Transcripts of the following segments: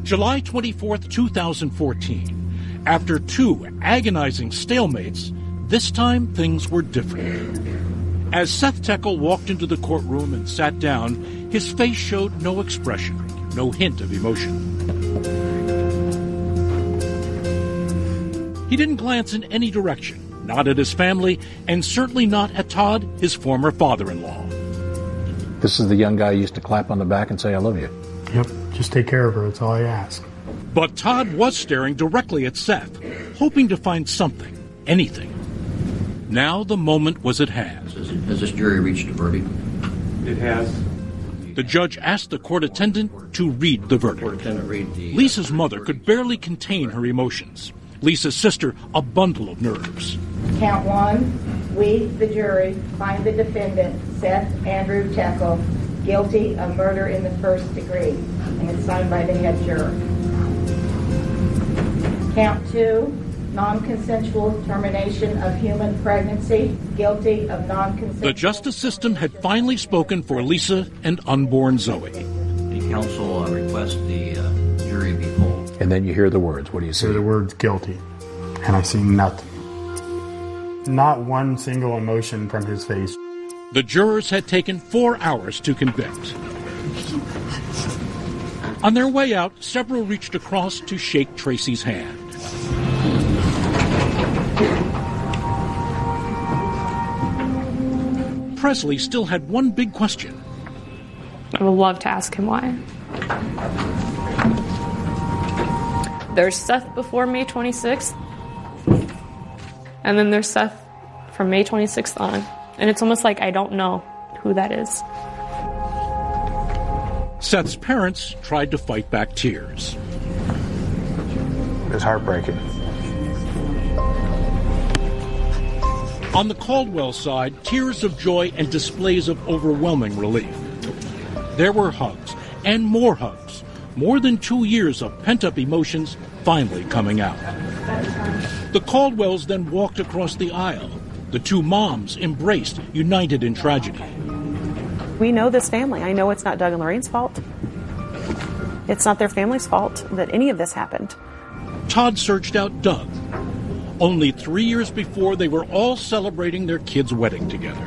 July 24th, 2014. After two agonizing stalemates, this time things were different. As Seth Teckel walked into the courtroom and sat down, his face showed no expression, no hint of emotion. He didn't glance in any direction, not at his family, and certainly not at Todd, his former father-in-law. This is the young guy who used to clap on the back and say, "I love you." Yep, just take care of her, that's all I ask. But Todd was staring directly at Seth, hoping to find something, anything. Now the moment was at hand. Has this jury reached a verdict? It has. The judge asked the court attendant to read the verdict. Lisa's mother could barely contain her emotions. Lisa's sister, a bundle of nerves. Count one, we, the jury, find the defendant, Seth Andrew Teckel, guilty of murder in the first degree. And it's signed by the head juror. Count two, non-consensual termination of human pregnancy, guilty of non-consensual... The justice system had finally spoken for Lisa and unborn Zoe. The counsel requests the jury be polled. And then you hear the words. What do you see? I hear the words guilty, and I see nothing. Not one single emotion from his face. The jurors had taken 4 hours to convict. On their way out, several reached across to shake Tracy's hand. Presley still had one big question. I would love to ask him why. There's Seth before May 26th, and then there's Seth from May 26th on. And it's almost like I don't know who that is. Seth's parents tried to fight back tears. It's heartbreaking. On the Caldwell side, tears of joy and displays of overwhelming relief. There were hugs, and more hugs. More than 2 years of pent-up emotions finally coming out. The Caldwells then walked across the aisle. The two moms embraced, united in tragedy. We know this family. I know it's not Doug and Lorraine's fault. It's not their family's fault that any of this happened. Todd searched out Doug. Only 3 years before, they were all celebrating their kid's wedding together.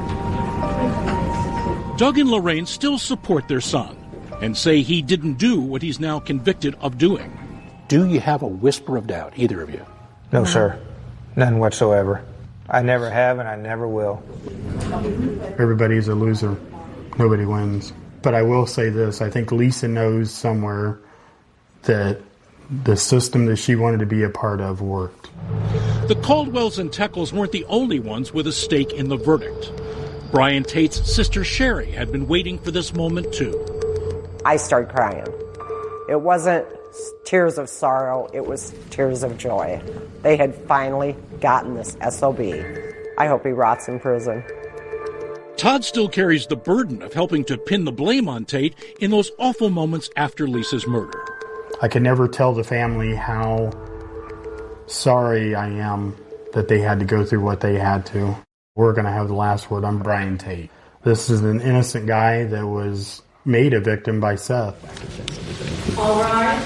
Doug and Lorraine still support their son and say he didn't do what he's now convicted of doing. Do you have a whisper of doubt, either of you? No, sir. None whatsoever. I never have and I never will. Everybody's a loser. Nobody wins. But I will say this. I think Lisa knows somewhere that the system that she wanted to be a part of worked. The Caldwells and Teckles weren't the only ones with a stake in the verdict. Brian Tate's sister Sherry had been waiting for this moment too. I started crying. It wasn't tears of sorrow, it was tears of joy. They had finally gotten this SOB. I hope he rots in prison. Todd still carries the burden of helping to pin the blame on Tate in those awful moments after Lisa's murder. I could never tell the family how sorry I am that they had to go through what they had to. We're going to have the last word. I'm Brian Tate. This is an innocent guy that was made a victim by Seth. All right.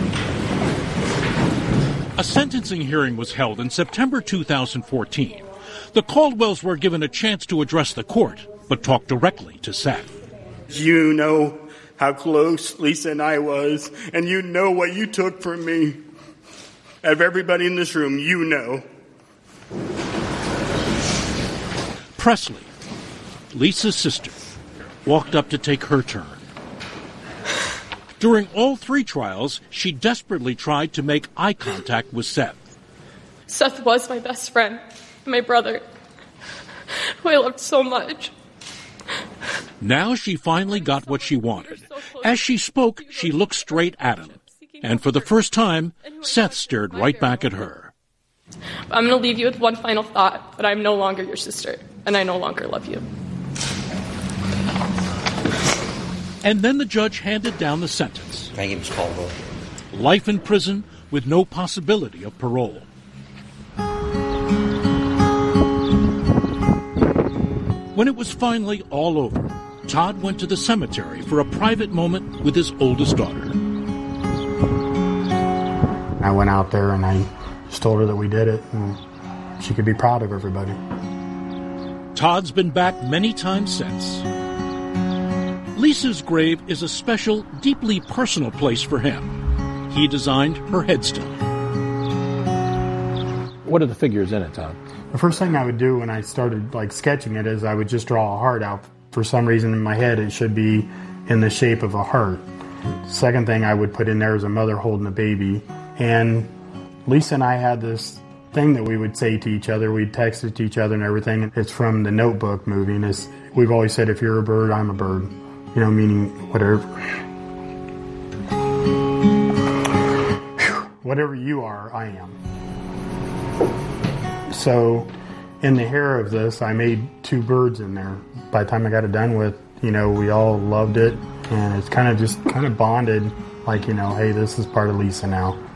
A sentencing hearing was held in September 2014. The Caldwells were given a chance to address the court, but talk directly to Seth. You know how close Lisa and I was, and you know what you took from me. Out of everybody in this room, you know. Presley, Lisa's sister, walked up to take her turn. During all 3 trials, she desperately tried to make eye contact with Seth. Seth was my best friend, my brother, who I loved so much. Now she finally got what she wanted. As she spoke, she looked straight at him. And for the first time, Seth stared right back at her. I'm going to leave you with one final thought, but I'm no longer your sister, and I no longer love you. And then the judge handed down the sentence. My name is Caldwell. Life in prison with no possibility of parole. When it was finally all over, Todd went to the cemetery for a private moment with his oldest daughter. I went out there and I just told her that we did it and she could be proud of everybody. Todd's been back many times since. Lisa's grave is a special, deeply personal place for him. He designed her headstone. What are the figures in it, Todd? The first thing I would do when I started sketching it is I would just draw a heart out. For some reason in my head it should be in the shape of a heart. Second thing I would put in there is a mother holding a baby. And Lisa and I had this thing that we would say to each other. We'd text it to each other and everything. It's from the Notebook movie. And we've always said, if you're a bird, I'm a bird. Meaning whatever. Whatever you are, I am. So in the hair of this, I made 2 birds in there. By the time I got it done with, we all loved it. And it's kind of bonded, hey, this is part of Lisa now.